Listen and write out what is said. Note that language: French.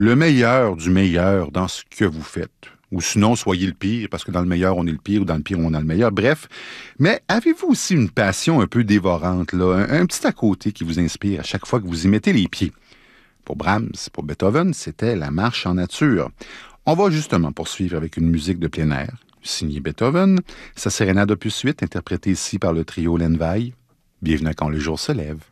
le meilleur du meilleur dans ce que vous faites. Ou sinon, soyez le pire, parce que dans le meilleur, on est le pire, ou dans le pire, on est le meilleur. Bref. Mais avez-vous aussi une passion un peu dévorante, là, un petit à côté qui vous inspire à chaque fois que vous y mettez les pieds? Pour Brahms, pour Beethoven, c'était la marche en nature. On va justement poursuivre avec une musique de plein air, signée Beethoven, sa sérénade opus 8, interprétée ici par le trio Lenvaille. Bienvenue à Quand le jour se lève.